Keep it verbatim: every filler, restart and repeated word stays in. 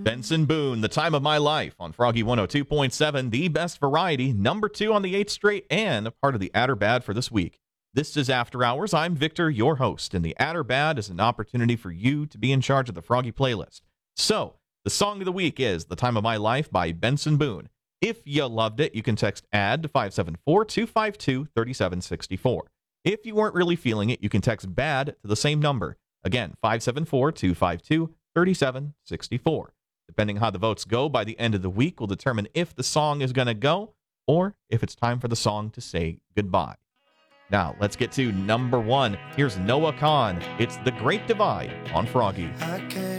Benson Boone, The Time of My Life on Froggy one oh two point seven, the best variety, number two on the eighth straight, and a part of the Add or Bad for this week. This is After Hours. I'm Victor, your host, and the Add or Bad is an opportunity for you to be in charge of the Froggy playlist. So, the song of the week is The Time of My Life by Benson Boone. If you loved it, you can text ADD to five seven four, two five two, three seven six four. If you weren't really feeling it, you can text BAD to the same number. Again, five seven four, two five two, three seven six four. Depending how the votes go by the end of the week will determine if the song is going to go or if it's time for the song to say goodbye. Now, let's get to number one. Here's Noah Kahan. It's The Great Divide on Froggy.